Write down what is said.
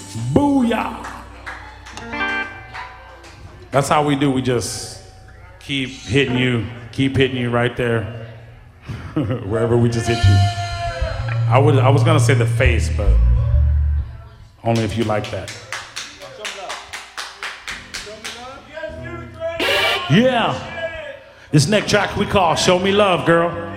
Booyah! That's how we do. We just keep hitting you right there, wherever we just hit you. I was gonna say the face, but only if you like that. Yeah. This next track we call "Show Me Love, Girl."